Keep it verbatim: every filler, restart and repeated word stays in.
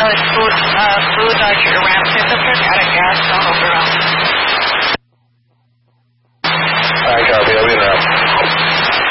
it's food, uh, food, uh, around Christopher, got a gas, don't overwhelm.